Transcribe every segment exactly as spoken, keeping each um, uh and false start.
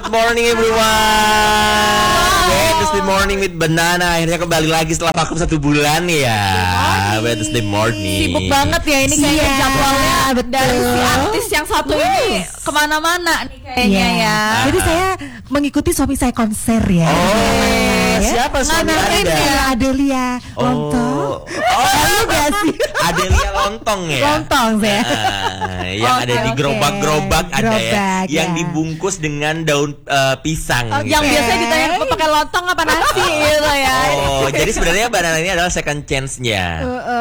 Good morning everyone. Wednesday morning with Banana. Akhirnya kembali lagi setelah vakum satu bulan ya. Wednesday morning. Sibuk banget ya ini kayaknya jadwalnya dari si artis yang satu ini kemana-mana nih kayaknya ya. Jadi saya mengikuti suami saya konser ya. Oh, siapa suami Anda? Adelia Lontong. Oh, gak sih? Adelia Lontong ya. Lontong saya. Uh, yang ada di gerobak-gerobak ada ya. Gerobak, Yang ya. dibungkus dengan daun uh, pisang. Oh, gitu. yang biasanya ditanya pakai lontong apa nasi gitu ya. Oh, jadi sebenarnya Banana ini adalah second chance-nya.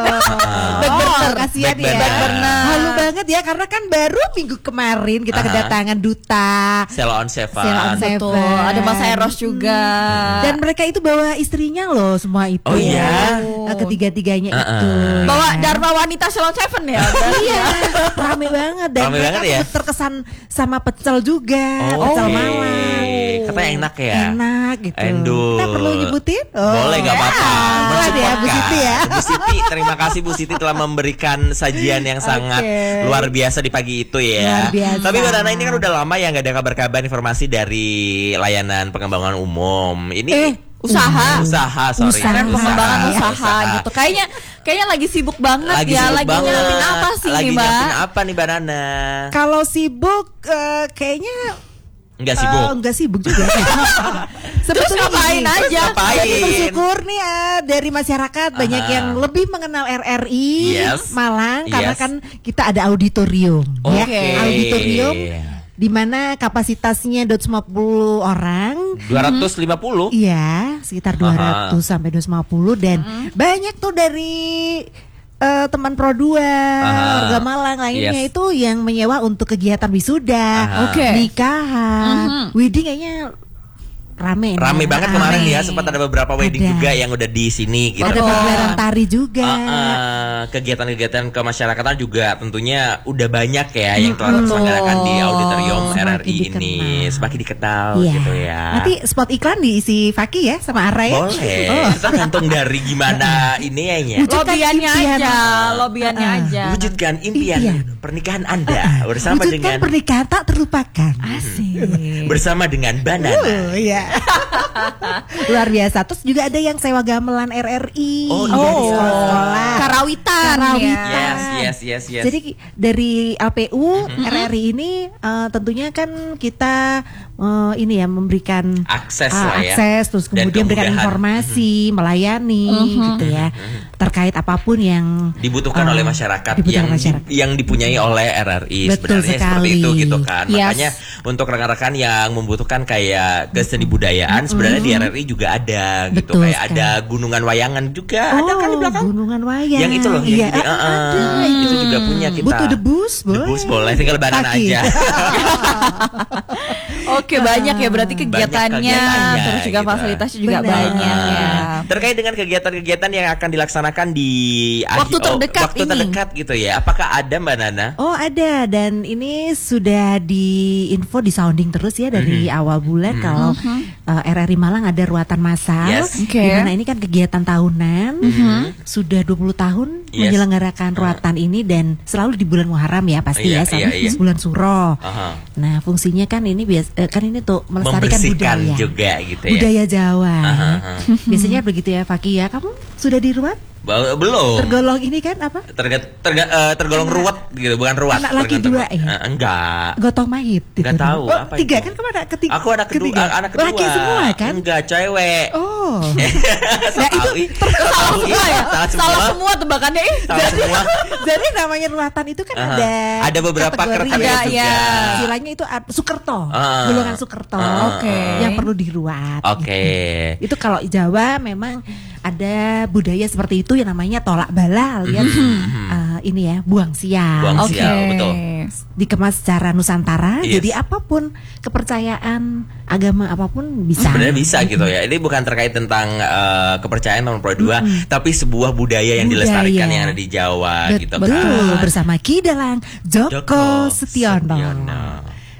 Back kasihan Back ya. burner. Halu banget ya karena kan baru minggu kemarin kita Aha. kedatangan duta Sheila on Seven. Sheila on Seven. Betul, ada Mas Eros juga. Dan mereka itu bawa istrinya loh semua itu. Oh, iya? Eh, Ketiga-tiganya Uh-uh. itu. Bawa ya. Dharma Wanita Salon Seven ya. Iya, rame banget dan Rame mereka banget ya? terkesan sama pecel juga, Oh, pecel oke. Malang. Katanya enak ya. Enak gitu. Endul. Kita perlu nyebutin? Boleh gak apa-apa. Boleh ya Bu Siti ya. Bu Siti, terima kasih Bu Siti telah memberikan sajian yang sangat Oke. luar biasa di pagi itu ya. Luar biasa. Tapi Banana ini kan udah lama ya nggak ada kabar-kabar informasi dari layanan pengembangan umum. Ini Eh, usaha. usaha, sorry. Usaha. Pengembangan Usaha. usaha gitu. Kayaknya kayaknya lagi sibuk banget Lagi ya. sibuk Lagi banget. nyiapin apa sih Lagi nih, Mbak? nyiapin apa nih Banana? Kalau sibuk eh, kayaknya Enggak sibuk. eh, enggak sibuk juga. Terus ngapain gini, aja? Ngapain? Jadi bersyukur nih eh, dari masyarakat banyak Aha. yang lebih mengenal R R I Yes. Malang karena Yes. kan kita ada auditorium ya. Oke. Auditorium di mana kapasitasnya dua ratus lima puluh orang. dua ratus lima puluh. Iya, sekitar dua ratus sampai dua ratus lima puluh dan banyak tuh dari eh, teman Pro dua, Aha. warga Malang lainnya Yes. itu yang menyewa untuk kegiatan wisuda, Aha. Oke. nikahan, wedding kayaknya rame. Rame nah. banget Rame. kemarin ya, sempat ada beberapa wedding Ada. juga yang udah di sini gitu. Ada Betul. pagelaran tari juga. Uh, uh, kegiatan-kegiatan kemasyarakatan juga tentunya udah banyak ya yang telah Betul. terselenggarakan di auditorium R R I Semakin ini, dikenal. semakin dikenal Iya. gitu ya. Nanti spot iklan diisi Faki ya sama Ara ya. Boleh, Oh. tergantung dari gimana ini ya. Wujudkan Lobiannya impian. aja, lobiannya Ah. aja. Wujudkan impian, Impian. pernikahan Anda bersama Wujudkan dengan pernikahan tak terlupakan. Asik. bersama dengan Banana. Uh, iya. Luar biasa. Terus juga ada yang sewa gamelan R R I Oh, dari iya. sekolah-sekolah. Karawitan, Karawitan. Yes, yes, yes, yes. Jadi dari L P U R R I ini eh, tentunya kan kita eh, ini ya memberikan Akses ah, lah ya. akses terus Dan kemudian memberikan kemudahan. informasi, melayani gitu ya. Terkait apapun yang dibutuhkan eh, oleh masyarakat dibutuhkan yang masyarakat. di- yang dipunyai oleh R R I. Betul Sebenarnya sekali. seperti itu gitu kan. Yes. Makanya untuk rekan-rekan yang membutuhkan kayak keseni budayaan sebenarnya di R R I juga ada gitu. Betul Kayak sekali. ada gunungan wayangan juga ada kan di belakang. Gunungan Wayang. Yang itu loh, yang iya, gede. ah, Uh-uh. ada. Itu juga punya kita. Butuh debus, boleh. Debus boleh, tinggal Banana Kaki. aja. Oke, banyak ya berarti kegiatannya, kegiatannya, terus juga gitu. fasilitasnya juga Benar. banyak ya. Terkait dengan kegiatan-kegiatan yang akan dilaksanakan di Waktu akhir- terdekat waktu ini. terdekat gitu ya. Apakah ada Mbak Nana? Oh ada dan ini sudah di info di sounding terus ya dari awal bulan kalau uh, R R I Malang ada ruatan massal Yes. Oke. di mana ini kan kegiatan tahunan sudah dua puluh tahun Yes. menyelenggarakan ruatan ini dan selalu di bulan Muharram ya pasti Iya, ya selalu iya, iya. bulan Suro. Aha. Nah fungsinya kan ini bias eh, kan ini tuh melestarikan Membersihkan budaya juga gitu ya. budaya Jawa. Aha, ya. aha. Biasanya begitu ya Faki ya. Kamu sudah di ruat? Ba- Belum. Tergolong ini kan apa? Terga- terga- eh, tergolong ruwet gitu, bukan ruwet. anak laki tergantung- dua ya? Eh, enggak. Gotong mahit gitu. Nggak tahu, Oh, apa tiga itu? kan kamu anak ketiga. Aku anak kedua, ketiga. anak kedua. Laki semua kan? Enggak, cewek. Oh. Nah, itu Salah semua ya? Salah semua. Salah semua tebakannya ih. Salah semua. Jadi namanya ruatan itu kan Aha. ada Ada beberapa kriteria Ada, juga. ya. Istilahnya itu ad- Sukerto, Ah. golongan Sukerto. Ah. Oke. Yang perlu diruat. Oke. gitu. Itu kalau Jawa memang ada budaya seperti itu yang namanya tolak bala alias eh, ini ya buang sial. Buang Oke. sial, betul. Dikemas secara Nusantara, Yes. jadi apapun kepercayaan agama apapun bisa. Sebenarnya bisa gitu ya. Ini bukan terkait tentang eh, kepercayaan nomor dua, tapi sebuah budaya yang Budaya. dilestarikan yang ada di Jawa Bet- gitu betul kan. bersama Ki Dalang Joko, Joko Setiono. Setiono.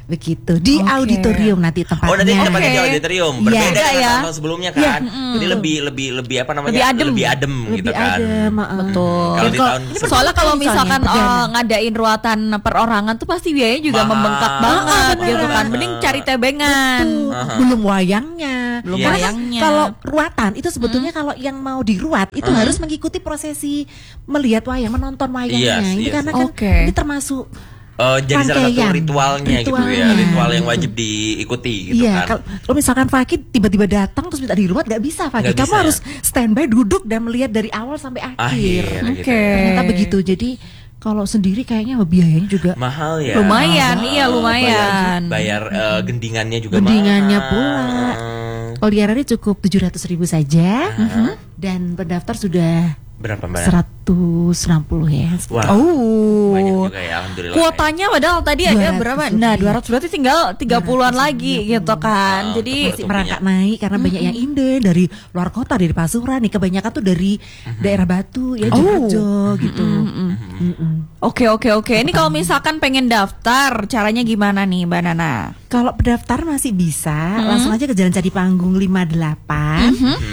Begitu di Oke. auditorium nanti tempatnya. Oh, nanti tempatnya di Oke. auditorium. Iya. Berbeda Iya, dengan ya. tahun sebelumnya kan. Jadi lebih lebih lebih apa namanya? Lebih adem. Lebih adem Lebih gitu kan. adem, uh, Betul. Kalau di Kalau- tahun ini sebelum- Soalnya kalau Misalnya, misalkan perdana. eh, ngadain ruatan perorangan tuh pasti biayanya juga Mahal. membengkak banget Ah, beneran. gitu kan. Mending cari tebengan. Tuh, Aha. belum wayangnya. Belum Yes. Karena kan wayangnya. kalau ruatan itu sebetulnya kalau yang mau diruat itu Hmm. harus mengikuti prosesi melihat wayang, menonton wayangnya. Yes, ini yes. karena kan Oke. ini termasuk Eh, jadi salah satu rangkaian. ritualnya, gitu ya, Ritualnya. ritual yang wajib diikuti gitu iya, kan. kalau kalau misalkan Fakih tiba-tiba datang terus minta diruat nggak bisa Fakih. Nggak Kamu bisa, harus ya? standby duduk dan melihat dari awal sampai akhir. Akhir gitu Oke. ya. Ternyata begitu. Jadi kalau sendiri kayaknya biayanya juga Mahal ya. Lumayan, Mahal. iya, lumayan. Bayar, bayar, eh, gendingannya juga Gendingannya mahal. pula. Kalau di R R I cukup tujuh ratus ribu saja dan pendaftar sudah Berapa Mbak? seratus enam puluh ya. Wah. Oh. Banyak juga ya, alhamdulillah. Kuotanya padahal tadi ada dua ratus berapa? lebih. Nah, dua ratus berarti tinggal tiga puluhan lagi gitu kan. Oh, Jadi betul. Masih merangkak naik karena banyak yang inden dari luar kota, dari Pasuruan nih, kebanyakan tuh dari daerah Batu ya, Jogarta gitu. Mm-mm. oke oke oke. Ini kalau misalkan pengen daftar, caranya gimana nih, Mbak Nana? Kalau pendaftar masih bisa langsung aja ke Jalan Candi Panggung lima puluh delapan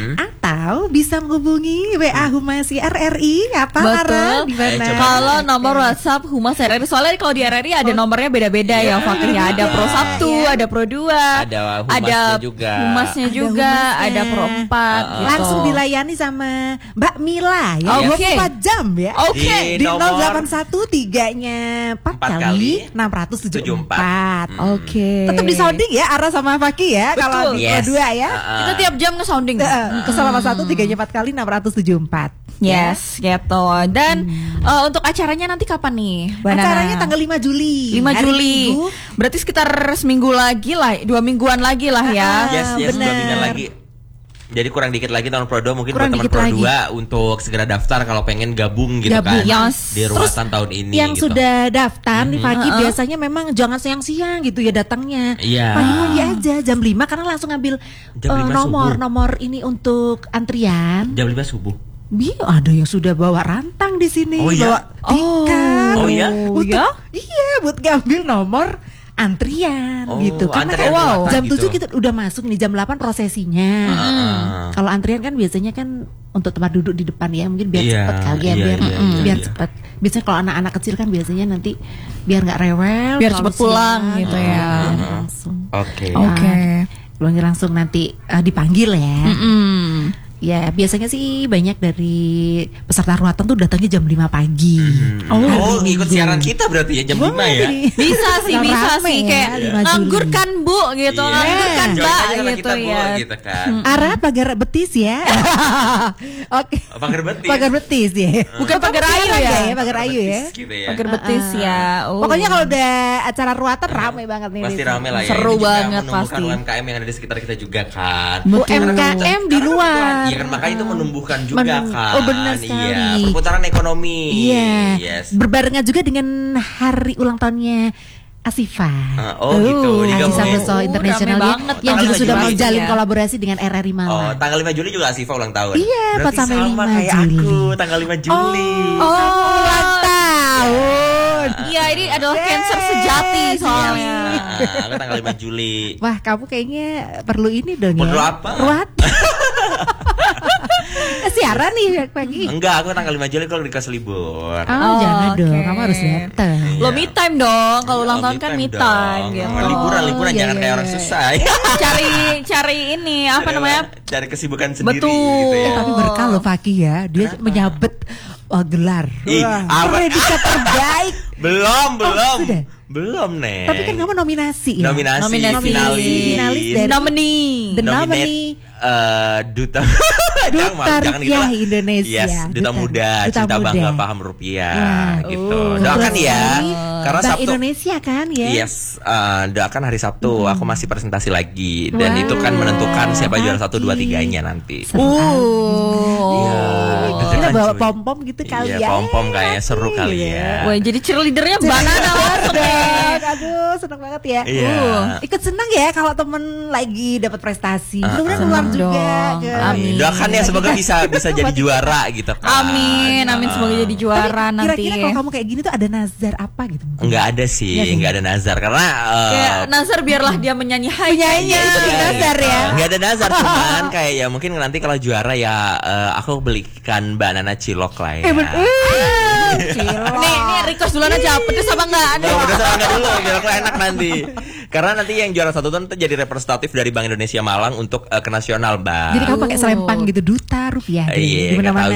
atau bisa menghubungi W A Humas R R I apa Ara? Di mana? Eh, coba. Kalau nomor WhatsApp Humas R R I, soalnya kalau di R R I ada nomornya beda-beda ya, Fakih ya. Ada Pro satu, ada Pro dua, Ada humasnya juga. humasnya Ada juga, humasnya. ada Pro empat. gitu. Langsung dilayani sama Mbak Mila ya, Oke. dua puluh empat jam ya. Oke. Di Di nomor nol delapan satu tiganya empat Empat kali kali enam ratus tujuh puluh empat. Oke. Tetap di sounding ya Ara sama Fakih ya. Kalau di Yes. dua ya. Ah, Kita tiap jam nge-sounding. Eh, Ke delapan satu tiganya empat kali enam ratus tujuh puluh empat. Yes, gitu. Dan eh, untuk acaranya nanti kapan nih, Mbak Nana? Acaranya tanggal lima Juli. lima Hari Juli. Minggu. Berarti sekitar seminggu lagi lah, dua mingguan lagi lah ya. Yes, yes, dua bener. minggu lagi. Jadi kurang dikit lagi tahun Pro dua, mungkin Kurang buat teman dikit Pro lagi. dua untuk segera daftar kalau pengen gabung gitu Gabung. kan. Yes. Di ruatan tahun ini Yang gitu. sudah daftar nih pagi Uh-uh. biasanya memang jangan siang-siang gitu ya datangnya. Iya. Pagi-pagi aja jam lima karena langsung ambil Jam eh, lima nomor subuh. nomor ini untuk antrian. Jam lima subuh. Bi ada yang sudah bawa rantang di sini, Oh, iya? bawa tiket. Oh, iya? Untuk- ya? Iya, buat ngambil nomor antrian Oh, gitu. Karena antrian kan ruatan jam gitu. tujuh kita udah masuk nih, jam delapan prosesinya. Ah. Kalau antrian kan biasanya kan untuk tempat duduk di depan ya, mungkin biar Iya, cepat kali ya, iya, biar iya, mm, iya, biar iya. cepat. Biasanya kalau anak-anak kecil kan biasanya nanti biar nggak rewel, Biar terlalu cepet pulang siang. gitu ya. Iya, Ah. langsung. Oke. Oke. Pulangnya langsung nanti eh, dipanggil ya. Mm. Ya biasanya sih banyak dari peserta ruatan tuh datangnya jam lima pagi. Oh, Hari ngikut Minggu. siaran kita berarti ya jam lima ya. Boleh. Bisa sih, Rame bisa ya, sih kayak lima nganggur Juli. kan Bu gitu, Iya. nganggur kan Join Mbak aja sama gitu kita, Bu, ya. gitu kan. Ara pagar betis ya. Oke. Pagar betis. Pagar betis ya. Bukan pagar ayu Kamu ya? ya, pagar ayu ya. Betis gitu ya. Pagar betis ya. Oh. Pokoknya kalau udah acara ruatan rame banget nih. Pasti di sini. rame lah ya. Seru Ini juga banget menumbuhkan pasti. U M K M yang ada di sekitar kita juga kan. U M K M Karena di karena luar. kebutuhan- Iya kan makanya itu menumbuhkan juga Men- kan. oh, benar sekali. Iya, perputaran ekonomi. Iya. Yes. Berbarengan juga dengan hari ulang tahunnya Asifa. Ah, oh, gitu. Digabungin. Asifa Beso Oh, International rame ya, banget. yang Tanggal juga sudah lima Juli menjalin ya. kolaborasi dengan R R I Oh, Malang. tanggal lima Juli juga Asifa ulang tahun. Iya, empat Berarti sampai sama lima kayak Juli. aku, tanggal lima Juli. Oh, ulang tahun. Iya, ini adalah cancer sejati soalnya. Nah, aku tanggal lima Juli. Wah, kamu kayaknya perlu ini dong ya. Perlu apa? Ruat. Siaran nih pagi. Enggak, aku tanggal lima Juli kalau dikasih libur. Oh, Oh, jangan oke. dong, kamu harus datang. Lo me time dong, kalau ulang Oh, tahun me kan time me dong. time gitu. Oh, liburan, liburan iya, jangan iya, kayak orang iya. susah. Cari cari ini apa namanya? Cari kesibukan sendiri Betul. gitu ya. Eh, tapi berkah loh Fakih ya, dia menyabet oh, gelar. Ih, Wah, apa? predikat terbaik. Belum, belum. Oh, sudah? Belum, Neng. Tapi kan kamu nominasi ya. nominasi, Nominasi. finalis. Finalis dari- Nominee. The Nominate, nominee. eh, duta Duta Jangan, jangan gitu Rupiah lah. Indonesia. Yes, duta, Duta- muda, Duta cinta Muda. bangga paham rupiah Ya. gitu. Oh, Doakan Betul ya. sekali. Karena Bank Sabtu Indonesia kan ya. Yes, eh, doakan hari Sabtu aku masih presentasi lagi dan Wah. itu kan menentukan siapa juara satu dua Oke. tiganya nanti. Seru. Uh. Iya, Kita Apaan, bawa cuy? pom-pom gitu kali Iya, ya. pom-pom kayaknya seru kali ya. Wah, jadi cheerleadernya banana langsung nih. Aduh, seneng banget ya. Iya. Uh, ikut seneng ya kalau temen lagi dapat prestasi. Mudah-mudahan keluar Seneng juga. dong. ke- Amin. Doakan ya semoga bisa bisa jadi juara gitu kan. Amin, amin semoga jadi juara Tapi nanti. kira-kira kalau kamu kayak gini tuh ada nazar apa gitu? Enggak ada sih, Iya sih. enggak ada nazar karena eh, Kayak Nazar biarlah dia menyanyi Penyanyi hanya. itu di nazar ya. Enggak ada nazar cuman kayak ya mungkin nanti kalau juara ya eh, aku belikan banana cilok lah ya. Eh, ben- eh, cilok. Nih, nih request duluan aja pedes apa enggak? Ada. Oh, udah sama enggak dulu, biar aku enak nanti. Karena nanti yang juara satu tuh jadi representatif dari Bank Indonesia Malang untuk eh, ke nasional, Bang. Jadi kamu pakai selempang gitu duta rupiah. Iya, di mana-mana.